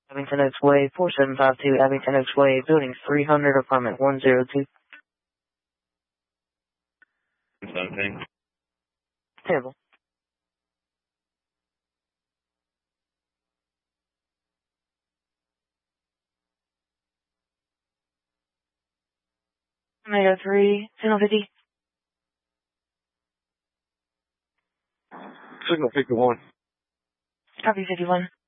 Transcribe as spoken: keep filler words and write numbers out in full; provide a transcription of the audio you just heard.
Abington Oaks Way, four seven five two, Abington Oaks Way, building three hundred, apartment one oh two. Something. Terrible. Omega three, Signal fifty. Signal fifty-one. Copy fifty-one.